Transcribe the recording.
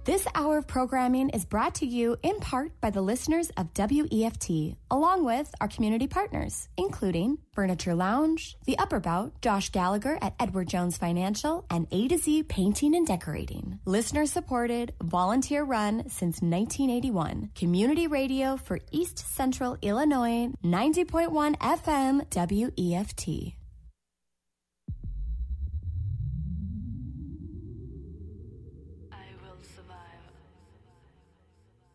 This hour of programming is brought to you in part by the listeners of WEFT, along with our community partners, including Furniture Lounge, The Upper Bout, Josh Gallagher at Edward Jones Financial, and A to Z Painting and Decorating. Listener supported, volunteer run since 1981. Community radio for East Central Illinois, 90.1 FM WEFT.